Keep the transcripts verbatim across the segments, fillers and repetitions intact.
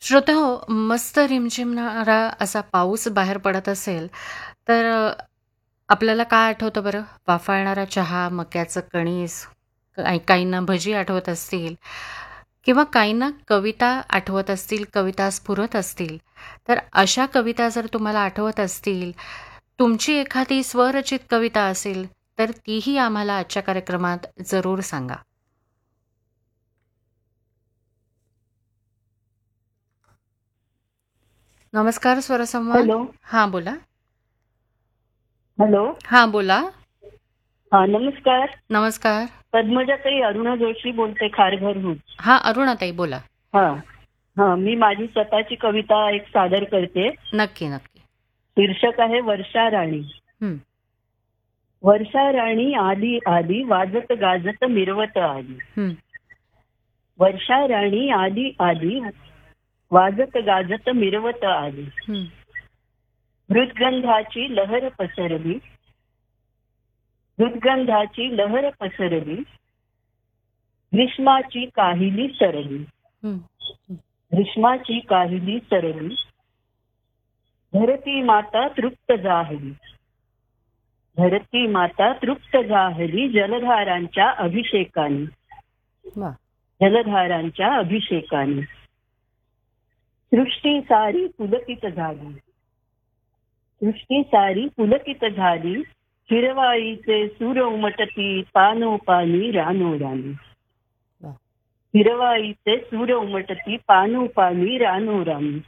श्रोतेहो, मस्त रिमझिमणारा असा पाऊस बाहेर पडत असेल, तर अ, आपल्याला काय आठवतं बरं? वाफाळणारा चहा, मक्याचं कणीस, काही काहींना भजी आठवत असतील किंवा काहींना कविता आठवत असतील, कविता स्फुरत असतील. तर अशा कविता जर तुम्हाला आठवत असतील, तुमची एखादी स्वरचित कविता असेल, तर तीही आम्हाला आजच्या कार्यक्रमात जरूर सांगा. नमस्कार स्वरसंवाद. हॅलो. हां, बोला. हॅलो. हां, बोला. हा, नमस्कार. नमस्कार. पद्मजाताई अरुणा जोशी बोलते खारघरहून. हां, अरुणाताई बोला. हा हा मी माझी स्वतःची कविता एक सादर करते. नक्की, नक्की. शीर्षक आहे वर्षा राणी. हं, वर्षा राणी आली आली वाजत गाजत मिरवत आली. हं, वर्षा राणी आली आली वाजत गाजत मिरवत आली. हं, मृदगंधाची लहर पसरली. मृदगंधाची लहर पसरली. ग्रीष्माची काहिली सरली. हं, हं. ग्रीष्माची काहिली सरली. धरती माता तृप्त जाहली. धरती माता तृप्त जाहली जलधारांच्या अभिषेकाने. वाह! जलधारांच्या अभिषेकाने सृष्टी सारी पुलकित झाली. सृष्टी सारी पुलकित झाली. हिरवाईचे सूर उमटती पानोपानी रानोरानी. वाह! हिरवाईचे सूर उमटती पानोपानी रानोरानी.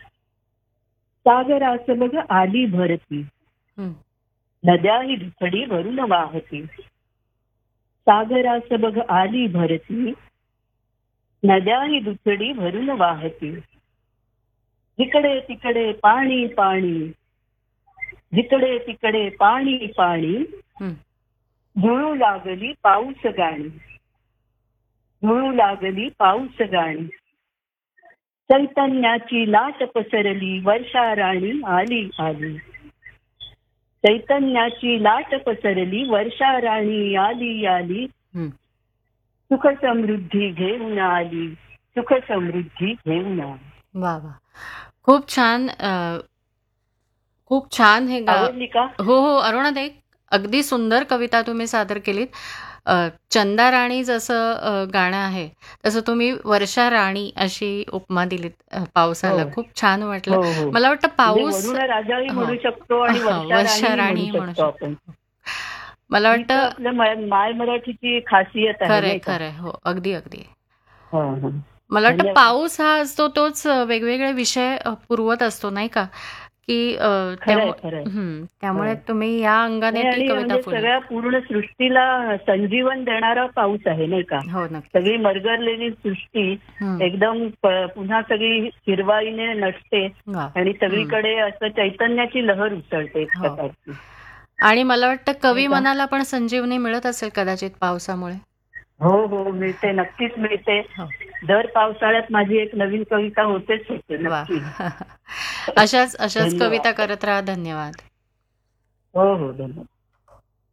सागरास बघ आली भरती. हं, नद्याही दुथडी भरून वाहती. सागरास बघ आली भरती. नद्याही दुथडी भरून वाहती. जिकडे तिकडे पाणी पाणी. जिकडे तिकडे पाणी पाणी. हं. झुळू लागली पाऊस गाणी. झुळू लागली पाऊस गाणी. चैतन्याची लाट पसरली वर्षा राणी आली आली. चैतन्याची लाट पसरली वर्षा राणी आली आली. हं. सुख समृद्धी घेऊन आली. सुख समृद्धी घेऊन आली. वाह! वाह! खूप छान. अ, खूप छान हे गा आवडली का? हो, हो. अरुणाताई, अगदी सुंदर कविता तुम्ही सादर केलीत. अ, चंदा राणी जसं अ, गाणं आहे, तसं तुम्ही वर्षा राणी अशी उपमा दिलीत अ, हो पावसाला. खूप छान वाटलं. हो हो मला वाटतं म्हणजे पाऊस वरुण राजाही हो, म्हणू शकतो आणि हो, वर्षा वर्षा राणीही म्हणू राणी म्हणू शकतो आपण. शकतो. मला ही तर वाटतं आपल्या मा- माय मराठीची खासियत आहे खरंय, नाही का? खरंय. हो, अगदी, अगदी. हा हा मला वाटतं धन्यवाद. पाऊस हा असतो तोच अ, वेगवेगळे विषय अ, पुरवत असतो नाही का? की अ, खरंय त्यामुळे खरंय. हं, हो. त्यामुळे तुम्ही या अंगाने नाही ती आणि कविता म्हणजे फुलवली. सगळ्या पूर्ण सृष्टीला संजीवन देणारा पाऊस आहे नाही का? हो, नक्कीच. सगळी मरगळलेली सृष्टी हं. एकदम प- पुन्हा सगळी हिरवाईने नटते वाह! आणि हं. सगळीकडे असं चैतन्याची लहर उसळते एक हो. प्रकारची आणि मला वाटतं नाही कवी का? मनाला पण संजीवनी मिळत असेल कदाचित पावसामुळे. हो हो मिळते, नक्कीच मिळते. हो. दर पावसाळ्यात माझी एक नवीन कविता होतेच होते वाह! नक्की. अशाच अशाच कविता धन्यवाद. करत राहा. धन्यवाद. हो हो धन्यवाद.